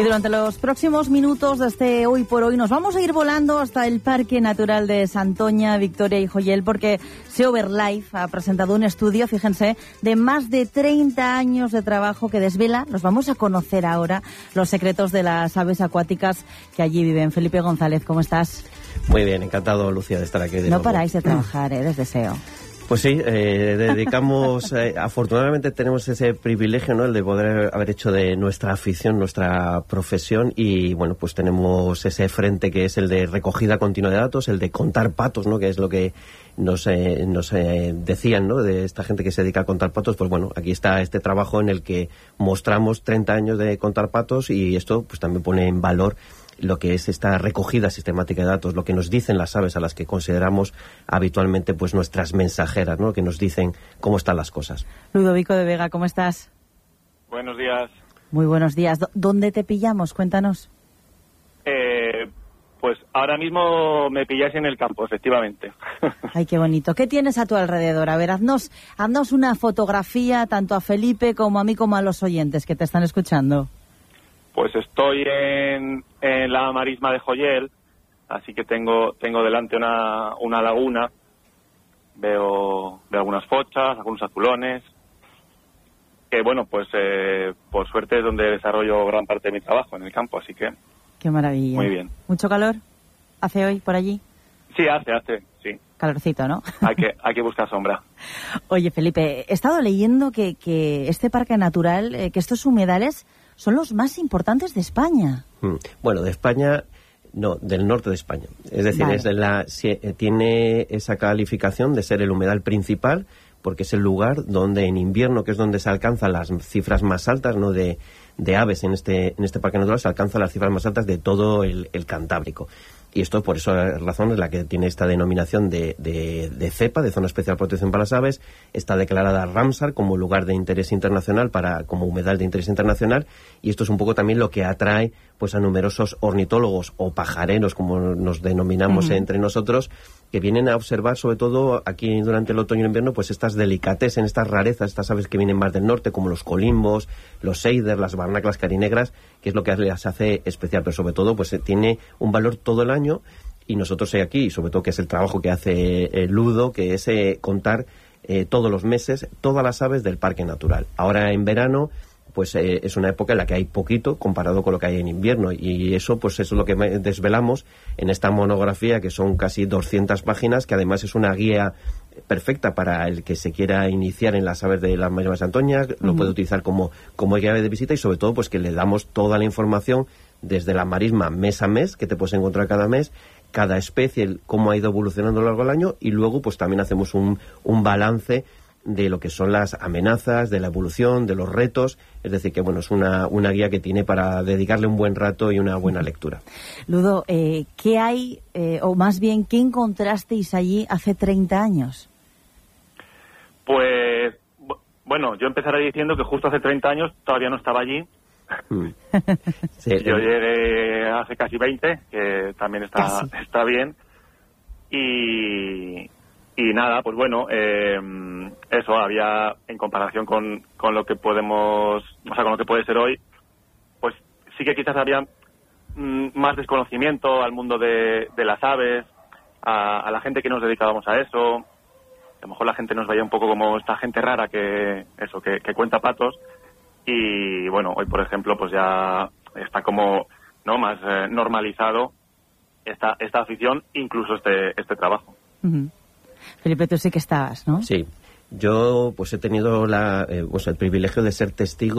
Y durante los próximos minutos de este Hoy por Hoy nos vamos a ir volando hasta el Parque Natural de Santoña, Victoria y Joyel, porque Seoverlife ha presentado un estudio, fíjense, de más de 30 años de trabajo que desvela, los vamos a conocer ahora, los secretos de las aves acuáticas que allí viven. Felipe González, ¿cómo estás? Muy bien, encantado, Lucía, de estar aquí de nuevo. No paráis de trabajar, desde SEO. Pues sí, dedicamos, afortunadamente tenemos ese privilegio, ¿no?, el de poder haber hecho de nuestra afición, nuestra profesión, y bueno, pues tenemos ese frente que es el de recogida continua de datos, el de contar patos, ¿no?, que es lo que nos decían, ¿no?, de esta gente que se dedica a contar patos. Pues bueno, aquí está este trabajo en el que mostramos 30 años de contar patos, y esto pues también pone en valor lo que es esta recogida sistemática de datos, lo que nos dicen las aves a las que consideramos habitualmente pues nuestras mensajeras, ¿no?, que nos dicen cómo están las cosas. Ludovico de Vega, ¿cómo estás? Buenos días. Muy buenos días. ¿Dónde te pillamos? Cuéntanos. Pues ahora mismo me pilláis en el campo, efectivamente. Ay, qué bonito. ¿Qué tienes a tu alrededor? A ver, haznos una fotografía tanto a Felipe como a mí como a los oyentes que te están escuchando. Pues estoy en la marisma de Joyel, así que tengo delante una laguna, veo algunas fochas, algunos azulones, que bueno, pues por suerte es donde desarrollo gran parte de mi trabajo, en el campo, así que... Qué maravilla. Muy bien. ¿Mucho calor hace hoy por allí? Sí, hace, sí. Calorcito, ¿no? Hay que buscar sombra. Oye, Felipe, he estado leyendo que este parque natural, que estos humedales son los más importantes de España. Bueno, de España, no, del norte de España. Es decir, vale. Tiene esa calificación de ser el humedal principal, porque es el lugar donde en invierno, que es donde se alcanzan las cifras más altas, ¿no?, de aves en este parque natural, se alcanzan las cifras más altas de todo el Cantábrico. Y esto, por esa razón, es la que tiene esta denominación de CEPA, de Zona Especial de Protección para las Aves. Está declarada Ramsar como lugar de interés internacional, como humedal de interés internacional, y esto es un poco también lo que atrae pues a numerosos ornitólogos o pajareros, como nos denominamos entre nosotros, que vienen a observar, sobre todo aquí durante el otoño y el invierno, pues estas delicatessen, estas rarezas, estas aves que vienen más del norte, como los colimbos, los seiders, las barnaclas carinegras, que es lo que les hace especial, pero sobre todo pues tiene un valor todo el año, y nosotros aquí, y sobre todo que es el trabajo que hace Ludo, que es contar todos los meses todas las aves del parque natural. Ahora en verano pues es una época en la que hay poquito comparado con lo que hay en invierno, y eso pues es lo que desvelamos en esta monografía, que son casi 200 páginas, que además es una guía perfecta para el que se quiera iniciar en las aves de la marisma de Santoña. Lo puede utilizar como guía de visita, y sobre todo pues que le damos toda la información desde la marisma mes a mes, que te puedes encontrar cada mes, cada especie, cómo ha ido evolucionando a lo largo del año, y luego pues también hacemos un balance de lo que son las amenazas, de la evolución, de los retos. Es decir, que bueno, es una guía que tiene para dedicarle un buen rato y una buena lectura. Ludo, ¿qué hay, o más bien, qué encontrasteis allí hace 30 años? Pues, bueno, yo empezaré diciendo que justo hace 30 años todavía no estaba allí. Sí, yo llegué hace casi 20, que también está bien. Y nada, pues bueno, eso había, en comparación con lo que podemos, o sea, con lo que puede ser hoy, pues sí que quizás había más desconocimiento al mundo de las aves, a la gente que nos dedicábamos a eso. A lo mejor la gente nos veía un poco como esta gente rara que cuenta patos, y bueno, hoy por ejemplo pues ya está como, ¿no?, más normalizado esta afición, incluso este trabajo. Felipe, tú sí que estabas, ¿no? Sí, yo pues he tenido el privilegio de ser testigo